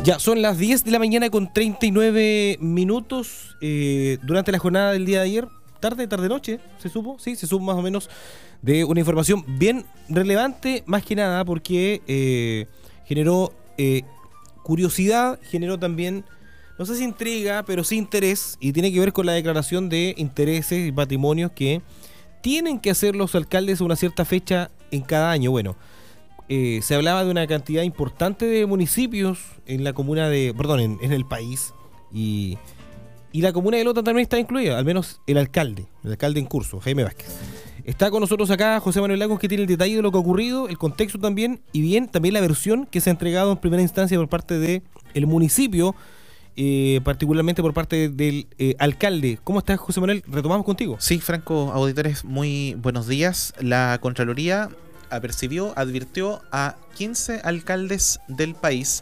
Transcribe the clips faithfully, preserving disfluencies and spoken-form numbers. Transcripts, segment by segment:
Ya, son las diez de la mañana con treinta y nueve minutos. Eh, durante la jornada del día de ayer, tarde, tarde-noche, ¿se supo? Sí, se supo más o menos de una información bien relevante, más que nada porque eh, generó eh, curiosidad, generó también, no sé si intriga, pero sí interés, y tiene que ver con la declaración de intereses y patrimonios que tienen que hacer los alcaldes a una cierta fecha en cada año. Bueno, Eh, se hablaba de una cantidad importante de municipios en la comuna de, perdón, en, en el país, y, y la comuna de Lota también está incluida, al menos el alcalde, el alcalde en curso, Jaime Vázquez. Está con nosotros acá José Manuel Lagos, que tiene el detalle de lo que ha ocurrido, el contexto también, y bien, también la versión que se ha entregado en primera instancia por parte de el municipio, eh, particularmente por parte del eh, alcalde. ¿Cómo estás, José Manuel? Retomamos contigo. Sí, Franco, auditores, muy buenos días. La Contraloría apercibió, advirtió a quince alcaldes del país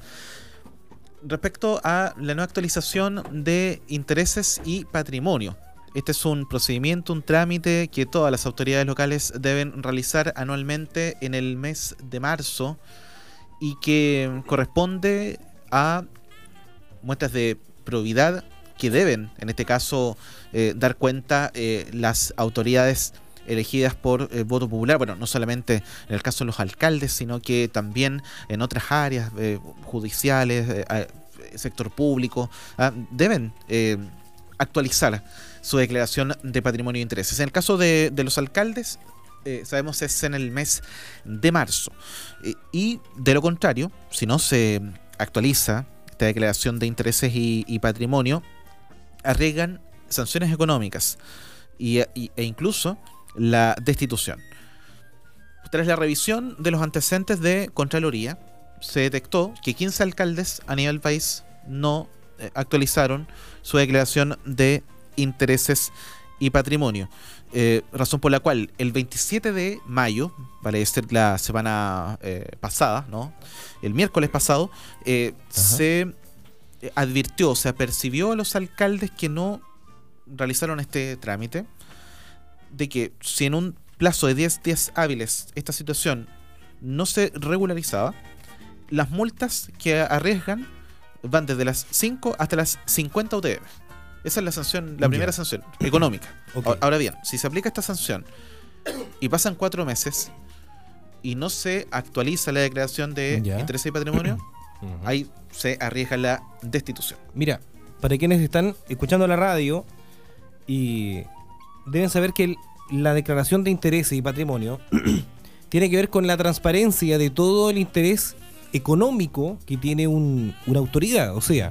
respecto a la nueva actualización de intereses y patrimonio. Este es un procedimiento, un trámite que todas las autoridades locales deben realizar anualmente en el mes de marzo y que corresponde a muestras de probidad que deben, en este caso, eh, dar cuenta eh, las autoridades elegidas por eh, voto popular, bueno, no solamente en el caso de los alcaldes, sino que también en otras áreas eh, judiciales, eh, sector público, ah, deben eh, actualizar su declaración de patrimonio e intereses. En el caso de, de los alcaldes, eh, sabemos es en el mes de marzo. Eh, y de lo contrario, si no se actualiza esta declaración de intereses y, y patrimonio, arriesgan sanciones económicas y, y, e incluso la destitución. Tras la revisión de los antecedentes de Contraloría, se detectó que quince alcaldes a nivel país no eh, actualizaron su declaración de intereses y patrimonio. Eh, razón por la cual el veintisiete de mayo, vale decir la semana eh, pasada, ¿no? El miércoles pasado, eh, se advirtió, se apercibió a los alcaldes que no realizaron este trámite, de que si en un plazo de diez días hábiles esta situación no se regularizaba, las multas que arriesgan van desde las cinco hasta las cincuenta U T M. Esa es la sanción, la primera sanción económica. Okay. Ahora bien, si se aplica esta sanción y pasan cuatro meses y no se actualiza la declaración de yeah. intereses y patrimonio, uh-huh. ahí se arriesga la destitución. Mira, para quienes están escuchando la radio y deben saber que el, la declaración de intereses y patrimonio tiene que ver con la transparencia de todo el interés económico que tiene un, una autoridad. O sea,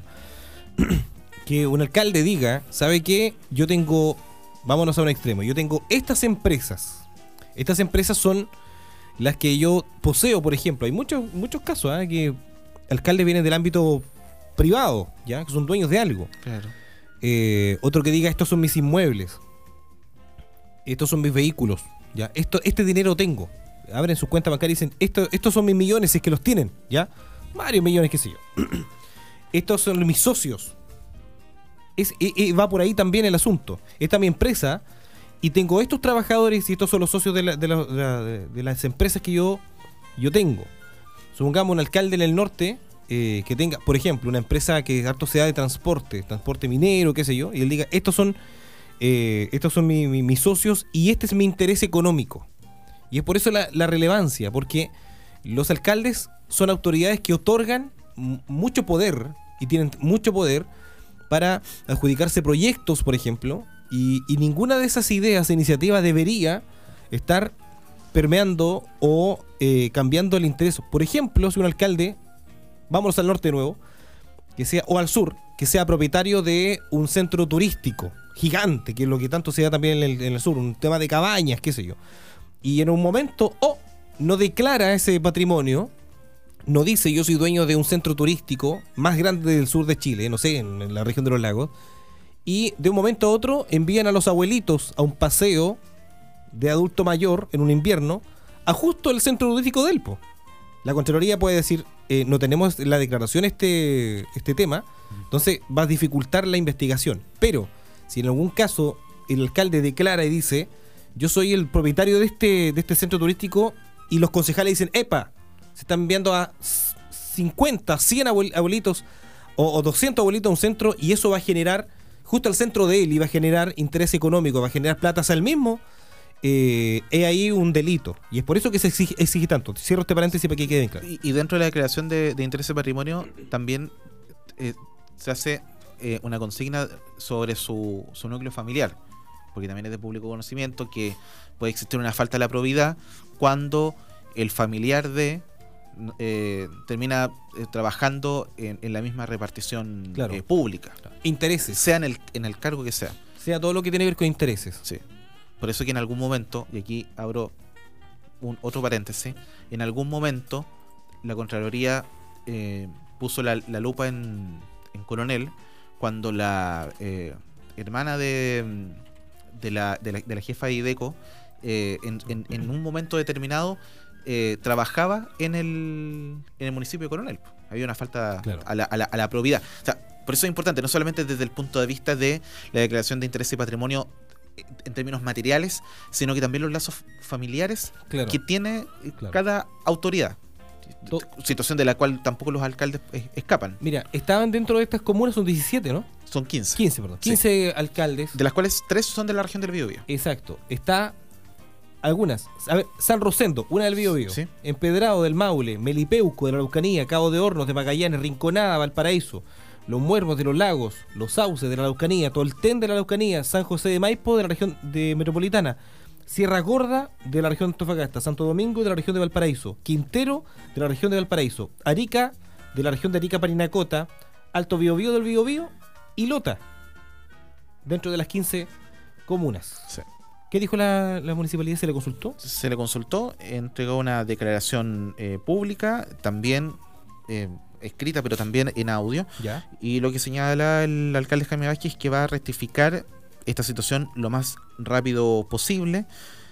que un alcalde diga, ¿sabe qué? Yo tengo, vámonos a un extremo, yo tengo estas empresas. Estas empresas son las que yo poseo, por ejemplo. Hay muchos muchos casos, ¿eh? que alcaldes vienen del ámbito privado, ¿ya? Que son dueños de algo. Claro. Eh, otro que diga, estos son mis inmuebles. Estos son mis vehículos, ¿ya? Esto, este dinero tengo. Abren sus cuentas bancarias y dicen, Esto, estos son mis millones, si es que los tienen, ¿ya? Varios millones, qué sé yo. Estos son mis socios. Es, e, e, va por ahí también el asunto. Esta es mi empresa y tengo estos trabajadores y estos son los socios de, la, de, la, de, la, de las empresas que yo, yo tengo. Supongamos un alcalde en el norte eh, que tenga, por ejemplo, una empresa que harto se da de transporte, transporte minero, qué sé yo, y él diga, estos son... Eh, estos son mi, mi, mis socios y este es mi interés económico. Y es por eso la, la relevancia, porque los alcaldes son autoridades que otorgan m- mucho poder y tienen mucho poder para adjudicarse proyectos, por ejemplo, y, y ninguna de esas ideas e iniciativas debería estar permeando o eh, cambiando el interés. Por ejemplo, si un alcalde, vámonos al norte de nuevo, que sea, o al sur, que sea propietario de un centro turístico gigante, que es lo que tanto se da también en el, en el sur, un tema de cabañas, qué sé yo, y en un momento o oh, no declara ese patrimonio, no dice yo soy dueño de un centro turístico más grande del sur de Chile, no sé, en, en la región de los lagos, y de un momento a otro envían a los abuelitos a un paseo de adulto mayor en un invierno a justo el centro turístico del Po. La Contraloría puede decir, eh, no tenemos la declaración este, este tema, entonces va a dificultar la investigación. Pero si en algún caso el alcalde declara y dice, yo soy el propietario de este, de este centro turístico, y los concejales dicen, epa, se están enviando a cincuenta, cien abuelitos o, o doscientos abuelitos a un centro, y eso va a generar, justo al centro de él, y va a generar interés económico, va a generar plata hacia el mismo, eh, es ahí un delito. Y es por eso que se exige, exige tanto. Cierro este paréntesis para que queden claros. Y, y dentro de la declaración de, de interés de patrimonio también eh, se hace eh, una consigna sobre su, su núcleo familiar, porque también es de público conocimiento que puede existir una falta de la probidad cuando el familiar de eh, termina eh, trabajando en, en la misma repartición Claro. eh, pública. Intereses. Sea en el, en el cargo que sea. Sea todo lo que tiene que ver con intereses. Sí. Por eso que en algún momento, y aquí abro un otro paréntesis, en algún momento la Contraloría eh, puso la, la lupa en, en Coronel cuando la eh, hermana de, de, la, de, la, de la jefa de IDECO eh, en, en, en un momento determinado eh, trabajaba en el, en el municipio de Coronel. Había una falta Claro. a, la, a, la, a la probidad. O sea, por eso es importante, no solamente desde el punto de vista de la declaración de interés y patrimonio en términos materiales, sino que también los lazos familiares Claro. que tiene Claro. cada autoridad. To- Situación de la cual tampoco los alcaldes eh, escapan. Mira, estaban dentro de estas comunas, son diecisiete, ¿no? Son quince. quince, perdón. Sí. quince alcaldes. De las cuales tres son de la región del Biobío. Exacto. Está algunas. A ver, San Rosendo, una del Biobío. Sí. Empedrado del Maule, Melipeuco de la Araucanía, Cabo de Hornos de Magallanes, Rinconada, Valparaíso, Los Muermos de los Lagos, Los Sauces de la Araucanía, Tolten de la Araucanía, San José de Maipo de la región de Metropolitana, Sierra Gorda de la región de Antofagasta, Santo Domingo de la región de Valparaíso, Quintero de la región de Valparaíso, Arica de la región de Arica Parinacota, Alto Biobío del Biobío y Lota, dentro de las quince comunas. Sí. ¿Qué dijo la, la municipalidad? ¿Se le consultó? Se le consultó, entregó una declaración eh, pública, también eh, escrita, pero también en audio. Ya. Y lo que señala el alcalde Jaime Vázquez es que va a rectificar esta situación lo más rápido posible,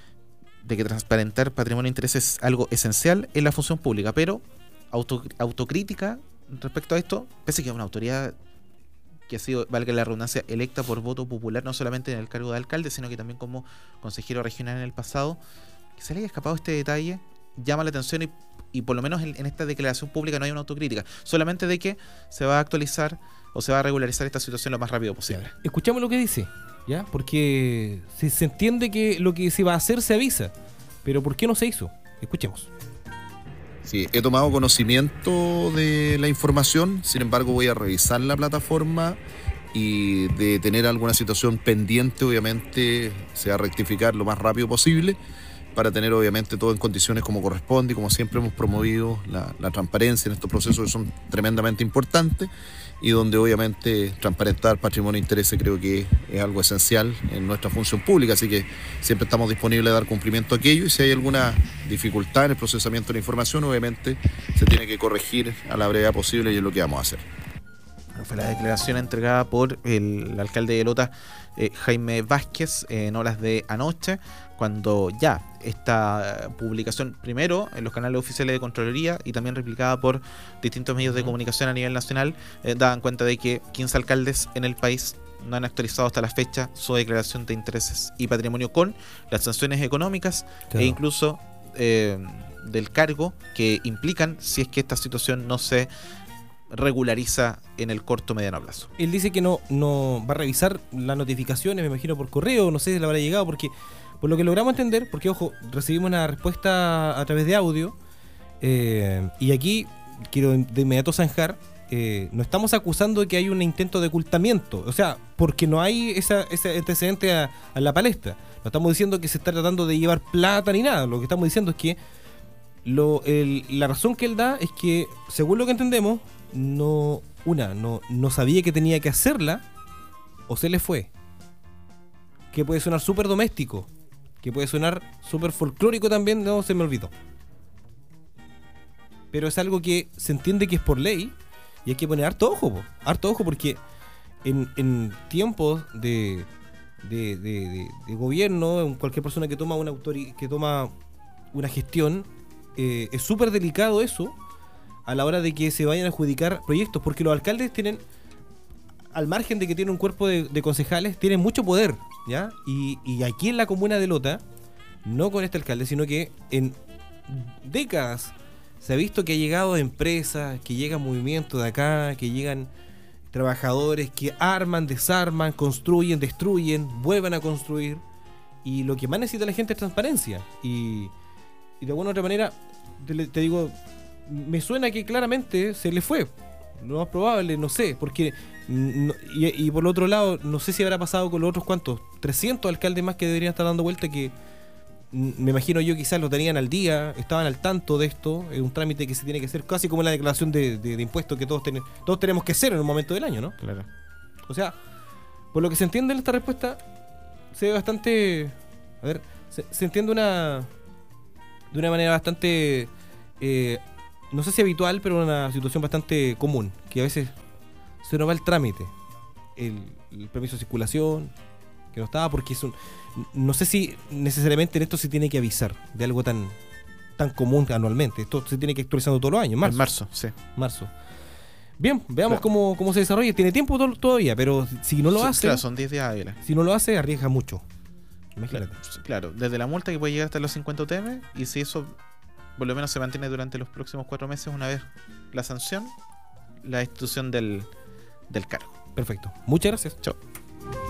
de que transparentar patrimonio e interés es algo esencial en la función pública, pero auto, autocrítica respecto a esto, pese a que es una autoridad que ha sido, valga la redundancia, electa por voto popular, no solamente en el cargo de alcalde, sino que también como consejero regional en el pasado, que se le haya escapado este detalle, llama la atención y, y por lo menos en, en esta declaración pública no hay una autocrítica, solamente de que se va a actualizar o se va a regularizar esta situación lo más rápido posible. Escuchamos lo que dice, ¿ya? Porque se, se entiende que lo que se va a hacer se avisa, pero ¿por qué no se hizo? Escuchemos. Sí, he tomado conocimiento de la información, sin embargo voy a revisar la plataforma y de tener alguna situación pendiente, obviamente se va a rectificar lo más rápido posible para tener obviamente todo en condiciones como corresponde y como siempre hemos promovido la, la transparencia en estos procesos que son tremendamente importantes y donde obviamente transparentar patrimonio e interés creo que es algo esencial en nuestra función pública, así que siempre estamos disponibles a dar cumplimiento a aquello y si hay alguna dificultad en el procesamiento de la información, obviamente se tiene que corregir a la brevedad posible y es lo que vamos a hacer. Fue la declaración entregada por el alcalde de Lota, eh, Jaime Vázquez, eh, en horas de anoche, cuando ya esta publicación, primero en los canales oficiales de Contraloría y también replicada por distintos medios de comunicación a nivel nacional, eh, daban cuenta de que quince alcaldes en el país no han actualizado hasta la fecha su declaración de intereses y patrimonio con las sanciones económicas Claro. e incluso eh, del cargo que implican si es que esta situación no se regulariza en el corto o mediano plazo. Él dice que no, no va a revisar las notificaciones, me imagino por correo, no sé si le habrá llegado, porque por lo que logramos entender, porque ojo, recibimos una respuesta a través de audio, eh, y aquí quiero de inmediato zanjar, eh, no estamos acusando de que hay un intento de ocultamiento, o sea, porque no hay esa, ese antecedente a, a la palestra, no estamos diciendo que se está tratando de llevar plata ni nada, lo que estamos diciendo es que lo, el, la razón que él da es que, según lo que entendemos, no, una, no, no sabía que tenía que hacerla o se le fue. Que puede sonar súper doméstico, que puede sonar súper folclórico también, no se me olvidó. Pero es algo que se entiende que es por ley y hay que poner harto ojo, po, harto ojo porque en, en tiempos de, de, de, de, de gobierno, en cualquier persona que toma una autori- que toma una gestión, eh, es súper delicado eso a la hora de que se vayan a adjudicar proyectos, porque los alcaldes tienen, al margen de que tienen un cuerpo de, de concejales, tienen mucho poder, ¿ya? Y, y aquí en la comuna de Lota, no con este alcalde, sino que en décadas Se ha visto que ha llegado empresas, que llegan movimientos de acá, que llegan trabajadores que arman, desarman, construyen, destruyen, vuelven a construir. Y lo que más necesita la gente es transparencia. Y, y de alguna u otra manera, te, te digo, me suena que claramente se le fue. Lo más probable, no sé, porque no, y, y por el otro lado, no sé si habrá pasado con los otros cuantos, trescientos alcaldes más que deberían estar dando vuelta, que me imagino yo quizás lo tenían al día, estaban al tanto de esto, es un trámite que se tiene que hacer casi como la declaración de, de, de impuestos que todos, ten, todos tenemos que hacer en un momento del año, ¿no? Claro. O sea, por lo que se entiende en esta respuesta, se ve bastante, a ver, se, se entiende una de una manera bastante eh, no sé si habitual, pero una situación bastante común, que a veces se nos va el trámite, el, el permiso de circulación, que no estaba, porque es un, no sé si necesariamente en esto se tiene que avisar de algo tan tan común anualmente. Esto se tiene que ir actualizando todos los años, en marzo. En marzo, sí. Marzo. Bien, veamos Claro. cómo, cómo se desarrolla. Tiene tiempo to- todavía, pero si no lo Son- hace, Claro, son diez días hábiles. si no lo hace, arriesga mucho. Imagínate. Claro, claro, desde la multa que puede llegar hasta los cincuenta U T M, y si eso por lo menos se mantiene durante los próximos cuatro meses, una vez la sanción, la institución del, del cargo. Perfecto. Muchas gracias. Chao.